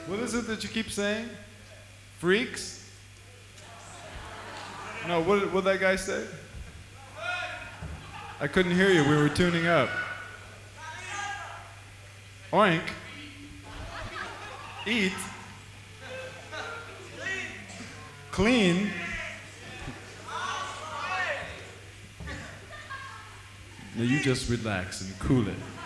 What is it that you keep saying? Freaks? No, what that guy say? I couldn't hear you. We were tuning up. Oink. Eat. Clean. Now you just relax and cool it.